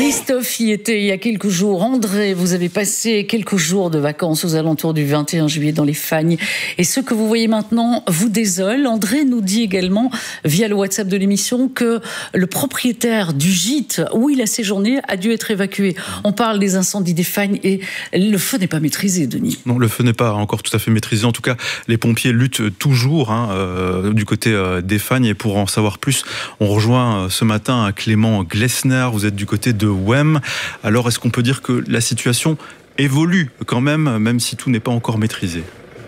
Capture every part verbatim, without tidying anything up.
Christophe y était il y a quelques jours. André, vous avez passé quelques jours de vacances aux alentours du vingt et un juillet dans les Fagnes. Et ce que vous voyez maintenant vous désole. André nous dit également, via le WhatsApp de l'émission, que le propriétaire du gîte où il a séjourné a dû être évacué. On parle des incendies des Fagnes et le feu n'est pas maîtrisé, Denis. Non, le feu n'est pas encore tout à fait maîtrisé. En tout cas, les pompiers luttent toujours hein, euh, du côté euh, des Fagnes. Et pour en savoir plus, on rejoint euh, ce matin Clément Glessner. Vous êtes du côté de Wem. Alors, est-ce qu'on peut dire que la situation évolue quand même, même si tout n'est pas encore maîtrisé ?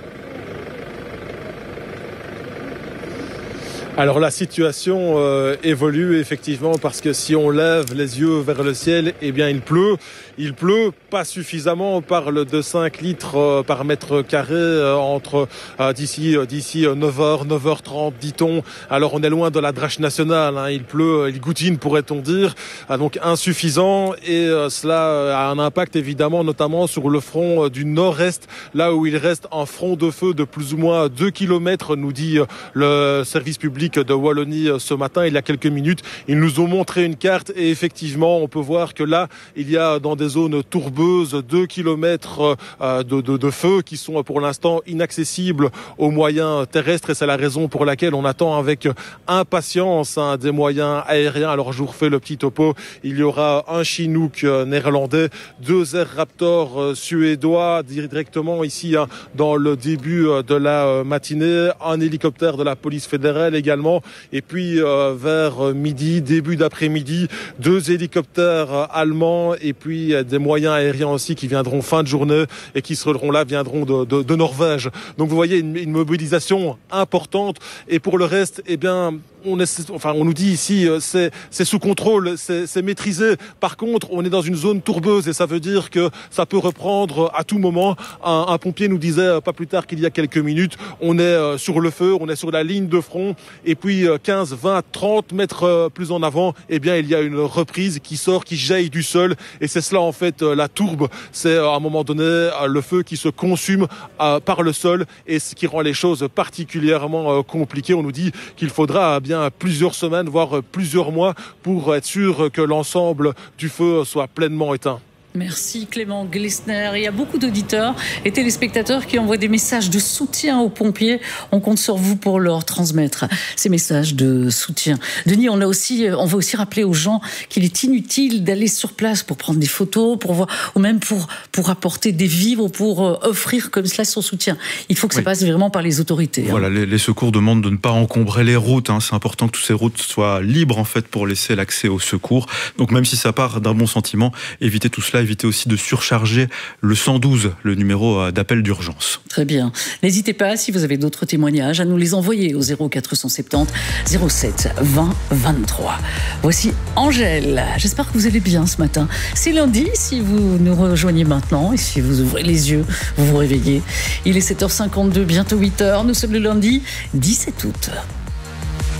Alors la situation euh, évolue effectivement parce que si on lève les yeux vers le ciel, eh bien il pleut. Il pleut pas suffisamment, on parle de cinq litres euh, par mètre carré euh, entre euh, d'ici euh, d'ici neuf heures, neuf heures trente dit-on. Alors on est loin de la drache nationale, hein. Il pleut, il goutine pourrait-on dire, ah, donc insuffisant et euh, cela a un impact évidemment notamment sur le front euh, du nord-est, là où il reste un front de feu de plus ou moins deux kilomètres, nous dit euh, le service public de Wallonie ce matin, il y a quelques minutes. Ils nous ont montré une carte et effectivement, on peut voir que là, il y a dans des zones tourbeuses deux kilomètres de, de, de feu qui sont pour l'instant inaccessibles aux moyens terrestres et c'est la raison pour laquelle on attend avec impatience hein, des moyens aériens. Alors, je vous refais le petit topo. Il y aura un Chinook néerlandais, deux Air Raptor suédois directement ici hein, dans le début de la matinée, un hélicoptère de la police fédérale également. Et puis euh, vers midi, début d'après-midi, deux hélicoptères allemands et puis des moyens aériens aussi qui viendront fin de journée et qui seront là, viendront de, de, de Norvège. Donc vous voyez une, une mobilisation importante et pour le reste, eh bien, on est, enfin, on nous dit ici, c'est, c'est sous contrôle, c'est, c'est maîtrisé. Par contre, on est dans une zone tourbeuse et ça veut dire que ça peut reprendre à tout moment. Un, un pompier nous disait pas plus tard qu'il y a quelques minutes, on est sur le feu, on est sur la ligne de front et puis quinze, vingt, trente mètres plus en avant, eh bien, il y a une reprise qui sort, qui jaillit du sol et c'est cela en fait la tourbe. C'est à un moment donné le feu qui se consume par le sol et ce qui rend les choses particulièrement compliquées. On nous dit qu'il faudra bien plusieurs semaines, voire plusieurs mois pour être sûr que l'ensemble du feu soit pleinement éteint. Merci Clément Glessner. Il y a beaucoup d'auditeurs et téléspectateurs qui envoient des messages de soutien aux pompiers. On compte sur vous pour leur transmettre ces messages de soutien. Denis, on a aussi, on va aussi rappeler aux gens qu'il est inutile d'aller sur place pour prendre des photos, pour voir, ou même pour, pour apporter des vivres, pour offrir comme cela son soutien. Il faut que ça oui. passe vraiment par les autorités. Voilà, hein. les, les secours demandent de ne pas encombrer les routes. Hein. C'est important que toutes ces routes soient libres en fait pour laisser l'accès aux secours. Donc même si ça part d'un bon sentiment, évitez tout cela. Évitez aussi de surcharger le cent douze, le numéro d'appel d'urgence. Très bien. N'hésitez pas, si vous avez d'autres témoignages, à nous les envoyer au zéro quatre cent soixante-dix zéro sept vingt vingt-trois. Voici Angèle. J'espère que vous allez bien ce matin. C'est lundi, si vous nous rejoignez maintenant, et si vous ouvrez les yeux, vous vous réveillez. Il est sept heures cinquante-deux, bientôt huit heures. Nous sommes le lundi dix-sept août.